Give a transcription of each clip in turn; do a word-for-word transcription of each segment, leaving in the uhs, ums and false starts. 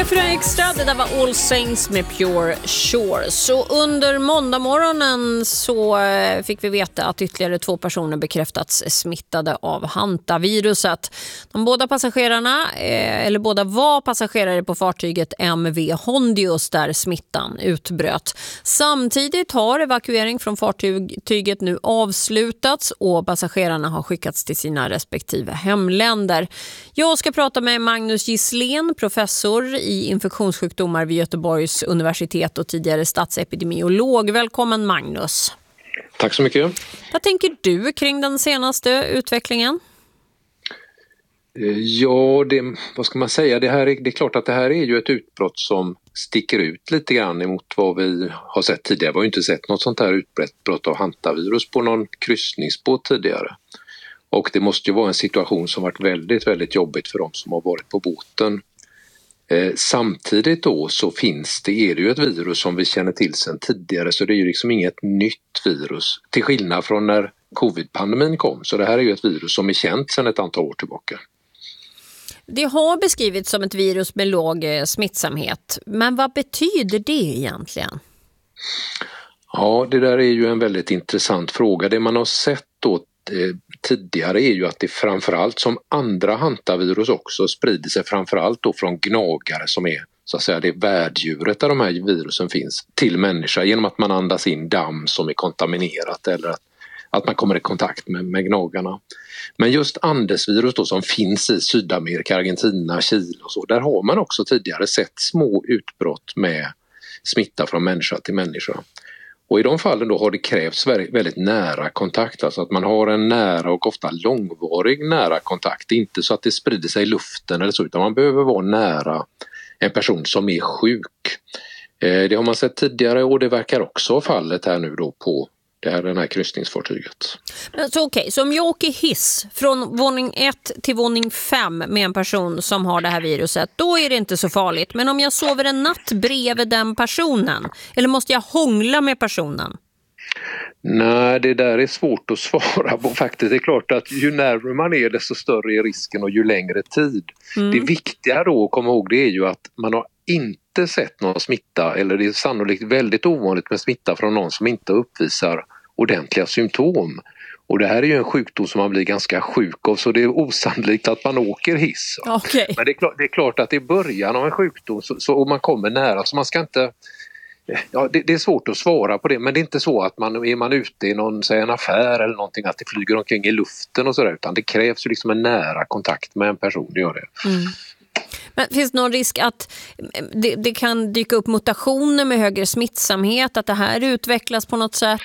För en extra, det där var All Saints med Pure Shore. Så under måndagmorgonen så fick vi veta att ytterligare två personer bekräftats smittade av hantaviruset. De båda passagerarna, eller båda var passagerare på fartyget M V Hondius där smittan utbröt. Samtidigt har evakuering från fartyget nu avslutats och passagerarna har skickats till sina respektive hemländer. Jag ska prata med Magnus Gisslén, professor i infektionssjukdomar vid Göteborgs universitet och tidigare statsepidemiolog. Välkommen Magnus. Tack så mycket. Vad tänker du kring den senaste utvecklingen? Ja, det, vad ska man säga? Det, här är, det är klart att det här är ju ett utbrott som sticker ut lite grann emot vad vi har sett tidigare. Vi har ju inte sett något sånt här utbrott av hantavirus på någon kryssningsbåt tidigare. Och det måste ju vara en situation som varit väldigt, väldigt jobbigt för de som har varit på båten. Eh, samtidigt då så finns det, är det ju ett virus som vi känner till sedan tidigare, så det är ju liksom inget nytt virus. Till skillnad från när covid-pandemin kom, så det här är ju ett virus som är känt sedan ett antal år tillbaka. Det har beskrivits som ett virus med låg smittsamhet, men vad betyder det egentligen? Ja, det där är ju en väldigt intressant fråga. Det man har sett då tidigare är ju att det framförallt som andra hantavirus också sprider sig framförallt då från gnagare som är så att säga det värddjuret där de här virusen finns till människa genom att man andas in damm som är kontaminerat eller att, att man kommer i kontakt med, med gnagarna. Men just andesvirus då som finns i Sydamerika, Argentina, Chile och så, där har man också tidigare sett små utbrott med smitta från människa till människa. Och i de fallen då har det krävts väldigt nära kontakt, alltså att man har en nära och ofta långvarig nära kontakt. Inte så att det sprider sig i luften eller så, utan man behöver vara nära en person som är sjuk. Det har man sett tidigare och det verkar också vara fallet här nu då på det här, den här kryssningsfartyget. Men så okej, okay. Så om jag åker hiss från våning ett till våning fem med en person som har det här viruset, då är det inte så farligt. Men om jag sover en natt bredvid den personen, eller måste jag hångla med personen? Nej, det där är svårt att svara på faktiskt. Det är klart att ju närmare man är desto större är risken och ju längre tid. Mm. Det viktiga då att komma ihåg det är ju att man har inte sett någon smitta, eller det är sannolikt väldigt ovanligt med smitta från någon som inte uppvisar ordentliga symptom. Och det här är ju en sjukdom som man blir ganska sjuk av, så det är osannolikt att man åker hiss. Okay. Men det är, klart, det är klart att i början av en sjukdom så, så och man kommer nära, så man ska inte... Ja, det, det är svårt att svara på det, men det är inte så att man är man ute i någon, säg en affär eller någonting, att det flyger omkring i luften och sådär, utan det krävs ju liksom en nära kontakt med en person, det gör det. Mm. Men finns det någon risk att det, det kan dyka upp mutationer med högre smittsamhet, att det här utvecklas på något sätt?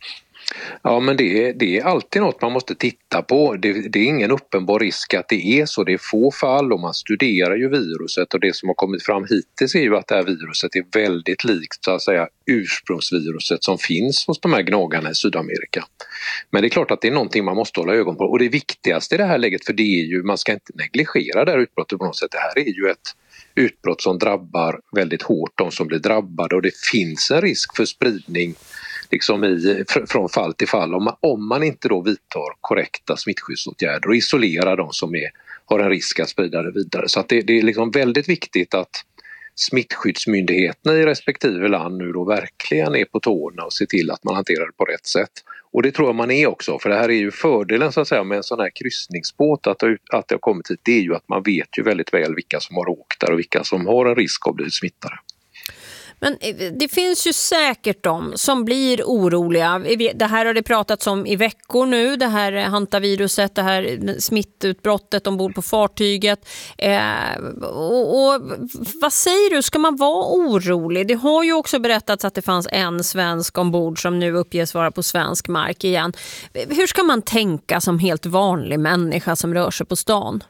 Ja, men det är, det är alltid något man måste titta på. Det, det är ingen uppenbar risk att det är så. Det är få fall och man studerar ju viruset, och det som har kommit fram hittills är ju att det här viruset är väldigt likt så att säga ursprungsviruset som finns hos de här gnagarna i Sydamerika. Men det är klart att det är någonting man måste hålla ögon på, och det viktigaste i det här läget, för det är ju, man ska inte negligera det här utbrottet på något sätt. Det här är ju ett utbrott som drabbar väldigt hårt de som blir drabbade, och det finns en risk för spridning liksom i, från fall till fall om man, om man inte då vidtar korrekta smittskyddsåtgärder och isolerar de som är, har en risk att sprida det vidare. Så att det, det är liksom väldigt viktigt att smittskyddsmyndigheterna i respektive land nu då verkligen är på tårna och ser till att man hanterar det på rätt sätt. Och det tror jag man är också, för det här är ju fördelen så att säga med en sån här kryssningsbåt, att det, att det har kommit hit, det är ju att man vet ju väldigt väl vilka som har åkt där och vilka som har en risk att bli smittade. Men det finns ju säkert de som blir oroliga. Det här har det pratats om i veckor nu, det här hantaviruset, det här smittutbrottet ombord på fartyget. Eh, och, och vad säger du, ska man vara orolig? Det har ju också berättats att det fanns en svensk ombord som nu uppges vara på svensk mark igen. Hur ska man tänka som helt vanlig människa som rör sig på stan?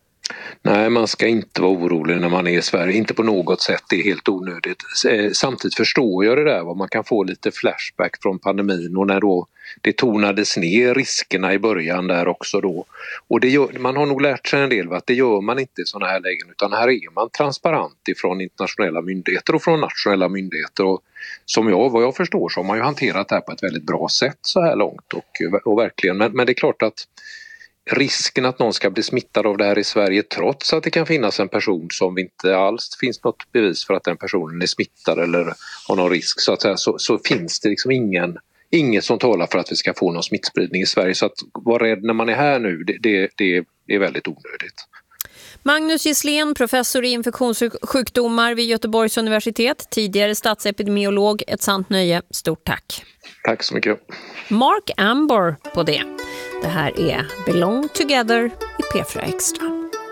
Nej, man ska inte vara orolig när man är i Sverige, inte på något sätt, det är helt onödigt. Samtidigt förstår jag det där, vad man kan få lite flashback från pandemin och när då det tonades ner riskerna i början där också då. Och det gör, man har nog lärt sig en del, att det gör man inte i sådana här lägen, utan här är man transparent ifrån internationella myndigheter och från nationella myndigheter, och som jag, vad jag förstår så har man ju hanterat det här på ett väldigt bra sätt så här långt och, och verkligen, men, men det är klart att risken att någon ska bli smittad av det här i Sverige trots att det kan finnas en person som inte alls finns något bevis för att den personen är smittad eller har någon risk så att säga, så, så finns det liksom ingen, inget som talar för att vi ska få någon smittspridning i Sverige. Så att vara rädd när man är här nu, det, det, det är väldigt onödigt. Magnus Gisslén, professor i infektionssjukdomar vid Göteborgs universitet, tidigare statsepidemiolog, ett sant nöje. Stort tack. Tack så mycket. Mark Amber på det. Det här är Belong Together i P fyra Extra.